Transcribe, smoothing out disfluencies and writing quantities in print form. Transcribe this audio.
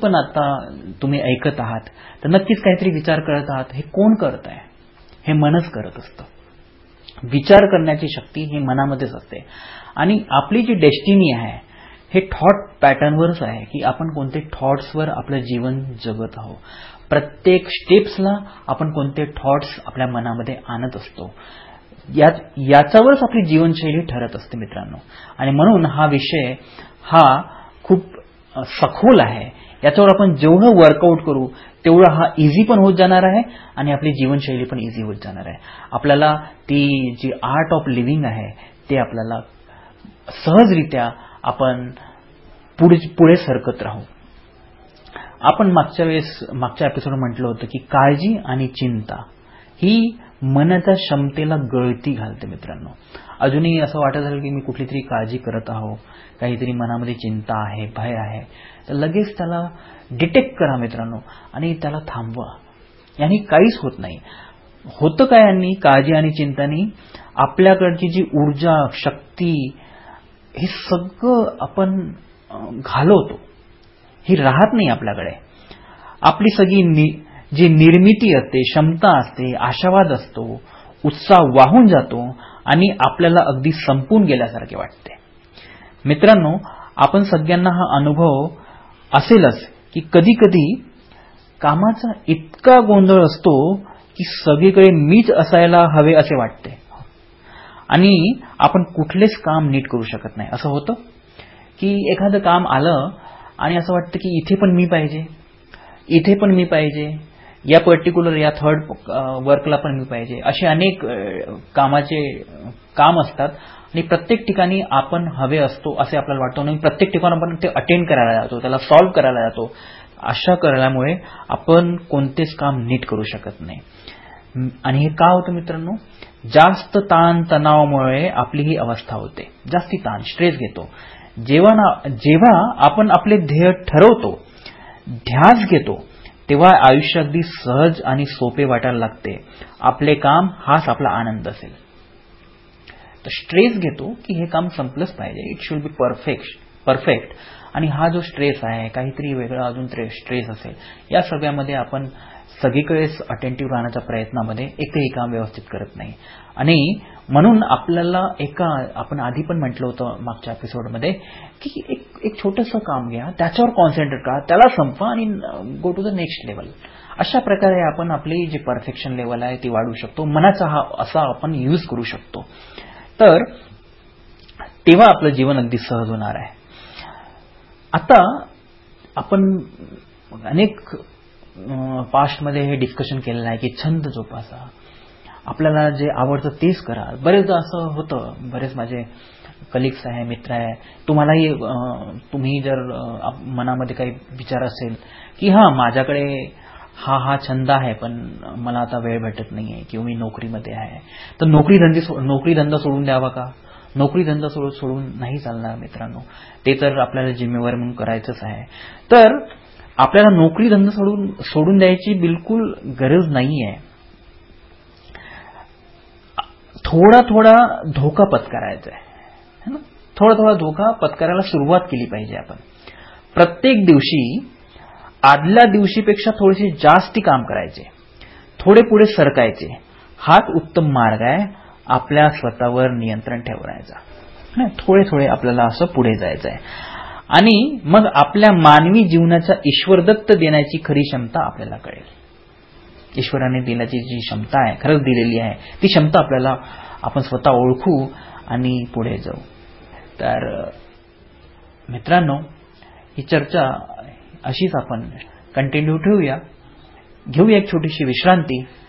पण आता तुम्ही ऐकत आहात तर नक्कीच काहीतरी विचार करत आहात. हे कोण करत आहे? हे मनच करत असतं. विचार करण्याची शक्ती ही मनामध्येच असते. आणि आपली जी डेस्टिनी आहे हे थॉट पॅटर्नवरच आहे की आपण कोणते थॉट्सवर आपलं जीवन जगत आहोत. प्रत्येक स्टेप्सला आपण कोणते थॉट्स आपल्या मनामध्ये आणत असतो याच्यावरच आपली जीवनशैली ठरत असते मित्रांनो. आणि म्हणून हा विषय हा खूप सखोल आहे. याच्यावर आपण जेवढं वर्कआउट करू तेवढं हा इझी पण होत जाणार आहे आणि आपली जीवनशैली पण इझी होत जाणार आहे. आपल्याला ती जी आर्ट ऑफ लिव्हिंग आहे ते आपल्याला सहजरित्या आपण पुढे सरकत राहू. आपण मागच्या एपिसोड म्हटलं होतं की काळजी आणि चिंता ही मनाच्या क्षमतेला गळती घालते मित्रांनो. अजूनही असं वाटत असेल की मी कुठली तरी काळजी करत आहो, काहीतरी मनामध्ये चिंता आहे, भय आहे, तर लगेच त्याला डिटेक्ट करा मित्रांनो आणि त्याला थांबवा. यांनी काहीच होत नाही. होतं काय यांनी, काळजी आणि चिंतानी आपल्याकडची जी ऊर्जा, शक्ती हे सगळं आपण घालवतो. ही राहत नाही आपल्याकडे. आपली सगळी जी निर्मिती असते, क्षमता असते, आशावाद असतो, उत्साह वाहून जातो आणि आपल्याला अगदी संपून गेल्यासारखे वाटते. मित्रांनो, आपण सगळ्यांना हा अनुभव असेलच की कधी कधी कामाचा इतका गोंधळ असतो की सगळीकडे मीच असायला हवे असे वाटते आणि आपण कुठलेच काम नीट करू शकत नाही. असं होतं की एखादं काम आलं आणि असं वाटतं की इथे पण मी पाहिजे, इथे पण मी पाहिजे, या पर्टिक्युलर या थर्ड वर्कला पण मी पाहिजे. असे अनेक काम असतात आणि प्रत्येक ठिकाणी आपण हवे असतो असे आपल्याला वाटतं आणि प्रत्येक ठिकाणी आपण ते अटेंड करायला जातो, त्याला सॉल्व्ह करायला जातो. अशा करण्यामुळे आपण कोणतेच काम नीट करू शकत नाही. आणि हे का होतं मित्रांनो? जास्त ताण तणावामुळे आपली ही अवस्था होते. जास्ती ताण, स्ट्रेस घेतो. जेव्हा आपण आपले ध्येय ठरवतो, ध्यास घेतो, तेव्हा आयुष्य अगदी सहज आणि सोपे वाटायला लागते. आपले काम हाच आपला आनंद असेल. तर स्ट्रेस घेतो की हे काम संपलंच पाहिजे, इट शुड बी परफेक्ट. आणि हा जो स्ट्रेस आहे, काहीतरी वेगळा अजून स्ट्रेस असेल, या सगळ्यामध्ये आपण सगळीकडेच अटेंटिव्ह राहण्याच्या प्रयत्नामध्ये एकही काम व्यवस्थित करत नाही. आणि म्हणून आपल्याला आपण आधी पण म्हटलं होतं मागच्या एपिसोडमध्ये की एक छोटंसं काम घ्या, त्याच्यावर कॉन्सन्ट्रेट करा, त्याला संपवा आणि go to the next level. अशा प्रकारे आपण आपली जी परफेक्शन लेवल आहे ती वाढवू शकतो. मनाचा हा असा आपण यूज करू शकतो. तर तेव्हा आपलं जीवन अगदी सहज होणार आहे. आता आपण अनेक पास्टमध्ये हे डिस्कशन केलेलं आहे की छंद जोपासा, आपल्याला जे आवडतं तेच करा. बरेचदा असं होतं, बरेच माझे कलिग्स आहे, मित्र आहे, तुम्ही जर मनामध्ये काही विचार असेल की माझ्याकडे हा छंद आहे पण मला आता वेळ भेटत नाहीये किंवा मी नोकरीमध्ये आहे, तर नोकरी धंदा सोडून द्यावा का? नोकरी धंदा सोडून नाही चालणार मित्रांनो. ते तर आपल्याला जिम्मेवारी म्हणून करायचंच आहे. तर आपल्याला नोकरी धंदा सोडून द्यायची बिलकुल गरज नाहीये. थोडा धोका पत्करायचा आहे. थोडा धोका पत्करायला सुरुवात केली पाहिजे आपण. प्रत्येक दिवशी आदल्या दिवशीपेक्षा थोडेसे जास्ती काम करायचे, थोडे पुढे सरकायचे. हाच उत्तम मार्ग आहे आपल्या स्वतःवर नियंत्रण ठेवण्याचा. थोडे आपल्याला असं पुढे जायचं आहे आणि मग आपल्या मानवी जीवनाच्या ईश्वरदत्त देण्याची खरी क्षमता आपल्याला कळेल. ईश्वराने दिल्याची जी क्षमता आहे, खरंच दिलेली आहे, ती क्षमता आपण स्वतः ओळखू आणि पुढे जाऊ. तर मित्रांनो, ही चर्चा अशीच आपण कंटिन्यू ठेवूया. घेऊया एक छोटीशी विश्रांती